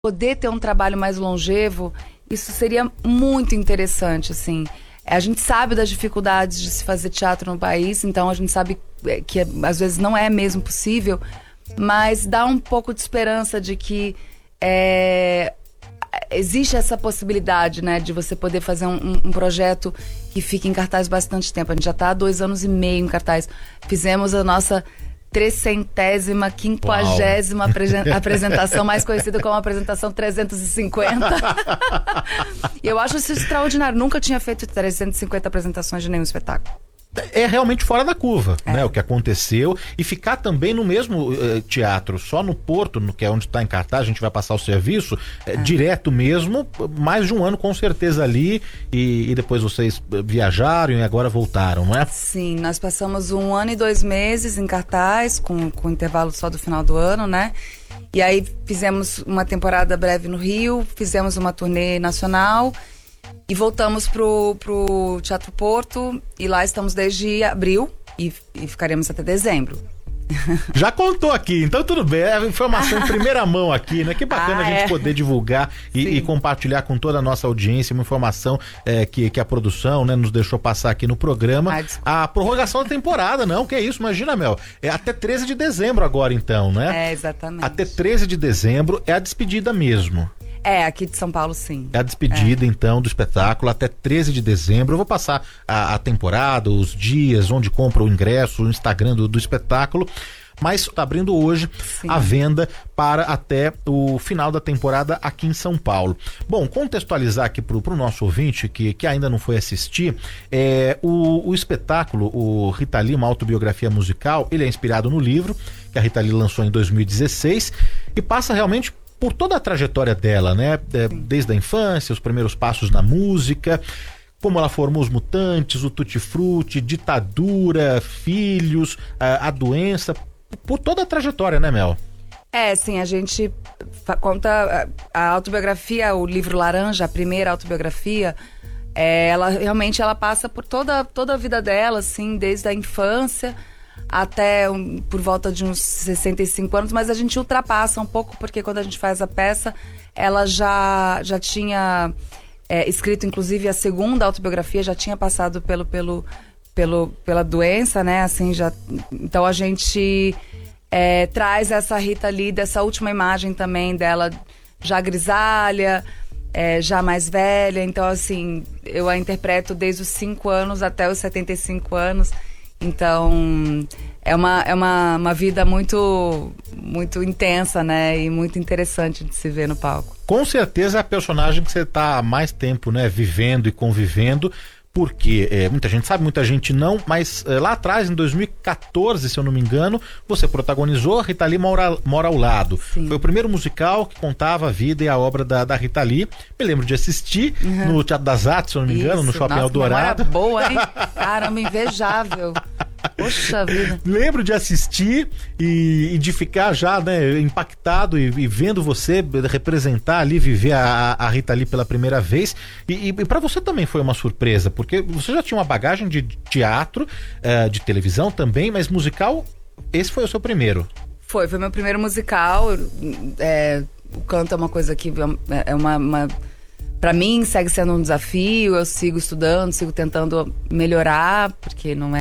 poder ter um trabalho mais longevo, isso seria muito interessante, assim. A gente sabe das dificuldades de se fazer teatro no país, então a gente sabe que às vezes não é mesmo possível, mas dá um pouco de esperança de que existe essa possibilidade, né, de você poder fazer um projeto que fique em cartaz bastante tempo. A gente já está há 2 anos e meio em cartaz. Fizemos a nossa 350ª apresentação, mais conhecida como a apresentação 350. E eu acho isso extraordinário. Nunca tinha feito 350 apresentações de nenhum espetáculo. É realmente fora da curva, né? O que aconteceu. E ficar também no mesmo teatro, só no Porto, que é onde está em cartaz, a gente vai passar o serviço, direto mesmo, mais de um ano com certeza ali, e depois vocês viajaram e agora voltaram, não é? Sim, nós passamos 1 ano e 2 meses em cartaz, com intervalo só do final do ano, né? E aí fizemos uma temporada breve no Rio, fizemos uma turnê nacional, e voltamos pro Teatro Porto, e lá estamos desde abril e ficaremos até dezembro. Já contou aqui, então tudo bem, é informação em primeira mão aqui, né? Que bacana a gente poder divulgar e compartilhar com toda a nossa audiência uma informação que a produção, né, nos deixou passar aqui no programa. A prorrogação da temporada, não, que é isso, imagina, Mel, é até 13 de dezembro agora então, né? Exatamente. Até 13 de dezembro é a despedida mesmo. Aqui de São Paulo, sim. É a despedida, então, do espetáculo até 13 de dezembro. Eu vou passar a temporada, os dias, onde compra o ingresso, o Instagram do espetáculo. Mas está abrindo hoje a venda para até o final da temporada aqui em São Paulo. Bom, contextualizar aqui para o nosso ouvinte que ainda não foi assistir, o espetáculo, o Rita Lee, uma autobiografia musical, ele é inspirado no livro que a Rita Lee lançou em 2016 e passa realmente por toda a trajetória dela, né? Desde a infância, os primeiros passos na música, como ela formou os Mutantes, o Tutti Frutti, ditadura, filhos, a doença, por toda a trajetória, né, Mel? Sim, a gente conta a autobiografia, o livro Laranja, a primeira autobiografia, ela realmente passa por toda a vida dela, assim, desde a infância até por volta de uns 65 anos, mas a gente ultrapassa um pouco, porque quando a gente faz a peça, ela já tinha escrito, inclusive, a segunda autobiografia, já tinha passado pela doença, né, assim, então a gente traz essa Rita Lee, dessa última imagem também dela, já grisalha, já mais velha, então, assim, eu a interpreto desde os 5 anos até os 75 anos, então é uma vida muito, muito intensa, né? E muito interessante de se ver no palco. Com certeza é a personagem que você está há mais tempo, né, vivendo e convivendo, porque muita gente sabe, muita gente não, mas lá atrás, em 2014, se eu não me engano, você protagonizou Rita Lee Mora ao Lado. Sim. Foi o primeiro musical que contava a vida e a obra da Rita Lee. Me lembro de assistir no Teatro das Artes, se eu não me engano, no Shopping Eldorado. Boa, hein? Caramba, invejável. Poxa vida. Lembro de assistir e de ficar já, né, impactado e vendo você representar ali, viver a Rita Lee pela primeira vez. E para você também foi uma surpresa, porque você já tinha uma bagagem de teatro, de televisão também, mas musical, esse foi o seu primeiro. Foi meu primeiro musical. O canto é uma coisa que pra mim segue sendo um desafio, eu sigo estudando, sigo tentando melhorar, porque não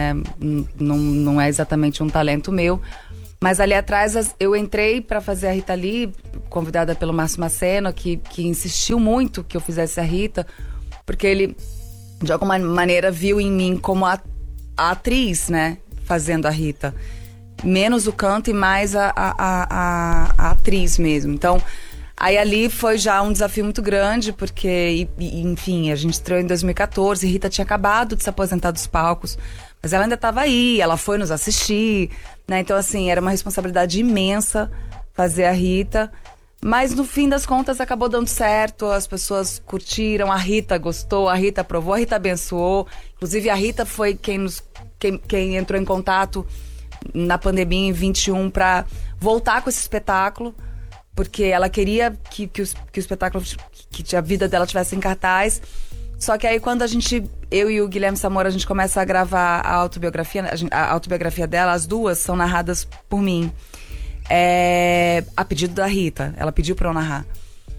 é exatamente um talento meu. Mas ali atrás eu entrei para fazer a Rita Lee, convidada pelo Márcio Maceno, que insistiu muito que eu fizesse a Rita, porque ele, de alguma maneira, viu em mim como a atriz, né, fazendo a Rita. Menos o canto e mais a atriz mesmo. Então, aí ali foi já um desafio muito grande, porque, enfim, a gente estreou em 2014, Rita tinha acabado de se aposentar dos palcos, mas ela ainda estava aí, ela foi nos assistir, né? Então, assim, era uma responsabilidade imensa fazer a Rita, mas no fim das contas acabou dando certo, as pessoas curtiram, a Rita gostou, a Rita aprovou, a Rita abençoou, inclusive a Rita foi quem entrou em contato na pandemia em 21 para voltar com esse espetáculo, porque ela queria que o espetáculo, que a vida dela tivesse em cartaz. Só que aí quando eu e o Guilherme Samora, a gente começa a gravar a autobiografia dela, as duas são narradas por mim. A pedido da Rita, ela pediu pra eu narrar.